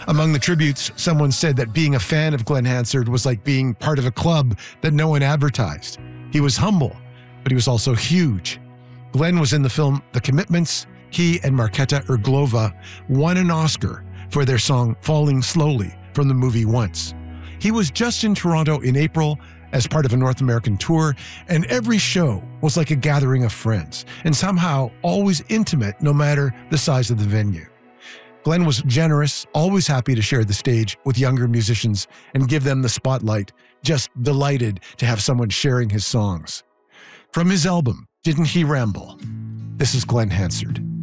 Among the tributes, someone said that being a fan of Glen Hansard was like being part of a club that no one advertised. He was humble, but he was also huge. Glen was in the film The Commitments. He and Marketa Irglova won an Oscar for their song Falling Slowly from the movie Once. He was just in Toronto in April as part of a North American tour, and every show was like a gathering of friends, and somehow always intimate no matter the size of the venue. Glen was generous, always happy to share the stage with younger musicians and give them the spotlight, just delighted to have someone sharing his songs. From his album, Didn't He Ramble? This is Glen Hansard.